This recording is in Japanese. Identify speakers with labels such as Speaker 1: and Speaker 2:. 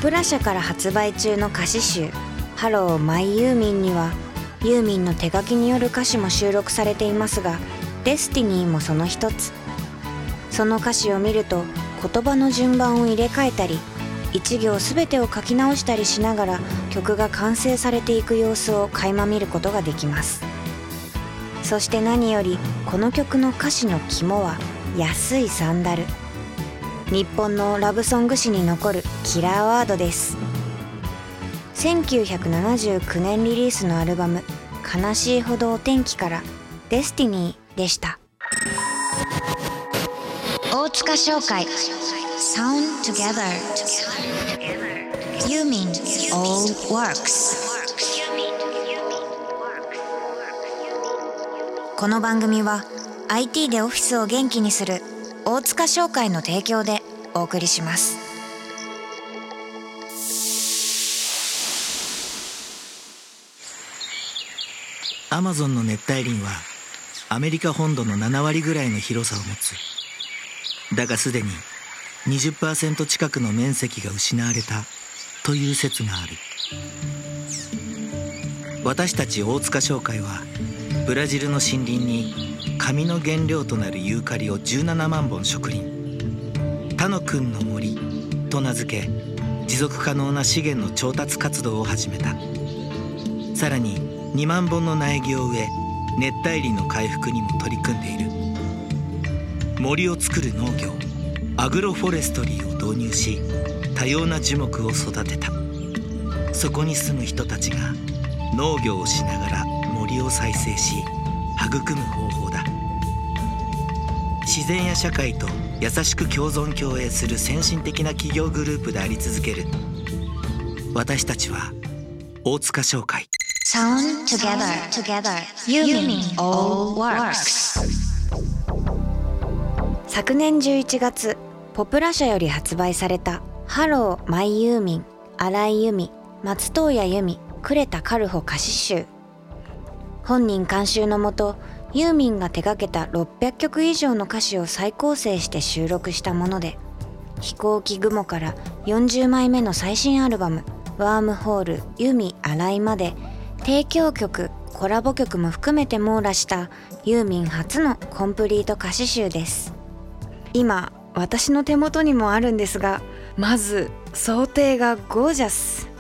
Speaker 1: プラ社から発売中の歌詞集ハローマイユーミンにはユーミンの手書きによる歌詞も収録されていますが、デスティニーもその一つ。その歌詞を見ると言葉の順番を入れ替えたり、一行すべてを書き直したりしながら曲が完成されていく様子を垣間見ることができます。そして何よりこの曲の歌詞の肝は安いサンダル。日本のラブソング史に残るキラーワードです。1979年リリースのアルバム悲しいほどお天気からデスティニーでした。大塚商会 Sound Together Yumin Old Works。 この番組は IT でオフィスを元気にする大塚商会の提供でお送りします。
Speaker 2: アマゾンの熱帯林はアメリカ本土の7割ぐらいの広さを持つ。だがすでに 20% 近くの面積が失われたという説がある。私たち大塚商会はブラジルの森林に紙の原料となるユーカリを17万本植林。他の君の森と名付け、持続可能な資源の調達活動を始めた。さらに2万本の苗木を植え、熱帯林の回復にも取り組んでいる。森を作る農業アグロフォレストリーを導入し、多様な樹木を育てた。そこに住む人たちが農業をしながら森を再生し育む方法だ。自然や社会と優しく共存共栄する先進的な企業グループであり続ける。私たちは大塚商会
Speaker 1: Sound Together Yumin Old Works。 昨年11月ポプラ社より発売されたハローマイユーミン、荒井由実、松任谷由実、呉田軽穂歌詞集。本人監修のもとユーミンが手掛けた600曲以上の歌詞を再構成して収録したもので、飛行機雲から40枚目の最新アルバムワームホール由実荒井まで提供曲コラボ曲も含めて網羅したユーミン初のコンプリート歌詞集です。今私の手元にもあるんですが、まず想定がゴージャス。